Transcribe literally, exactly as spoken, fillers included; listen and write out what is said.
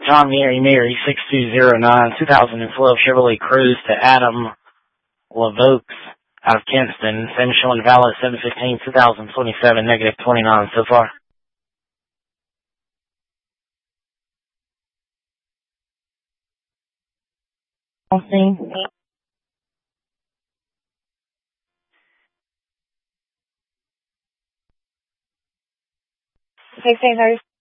John Mary Mary six two zero nine, two thousand twelve Chevrolet Cruze to Adam LaVox out of Kinston. Same showing valid seven fifteen two thousand twenty-seven, negative twenty-nine so far. sixteen thirty.